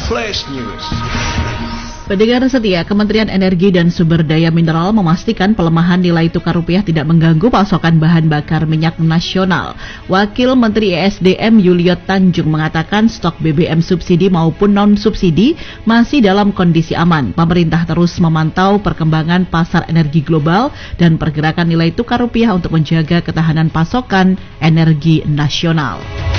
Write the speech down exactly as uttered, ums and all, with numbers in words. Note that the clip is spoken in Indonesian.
Flash News. Pendengar setia, Kementerian Energi dan Sumber Daya Mineral memastikan pelemahan nilai tukar rupiah tidak mengganggu pasokan bahan bakar minyak nasional. Wakil Menteri E S D M Yuliot Tanjung mengatakan stok B B M subsidi maupun non-subsidi masih dalam kondisi aman. Pemerintah terus memantau perkembangan pasar energi global dan pergerakan nilai tukar rupiah untuk menjaga ketahanan pasokan energi nasional.